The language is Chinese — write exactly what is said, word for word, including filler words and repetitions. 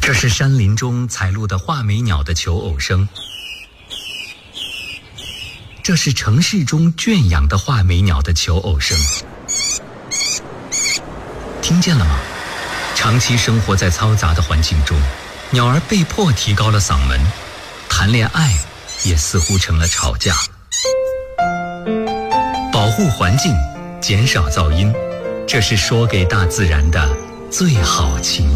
这是山林中采录的画眉鸟的求偶声，这是城市中圈养的画眉鸟的求偶声。听见了吗？长期生活在嘈杂的环境中，鸟儿被迫提高了嗓门，谈恋爱也似乎成了吵架。保护环境，减少噪音，这是说给大自然的最好情